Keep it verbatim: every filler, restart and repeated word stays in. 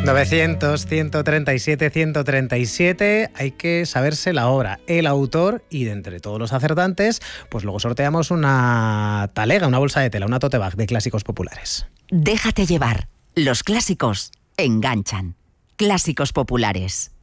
novecientos, ciento treinta y siete, ciento treinta y siete, hay que saberse la obra, el autor, y de entre todos los acertantes, pues luego sorteamos una talega, una bolsa de tela, una tote bag de clásicos populares. Déjate llevar. Los clásicos enganchan. Clásicos populares.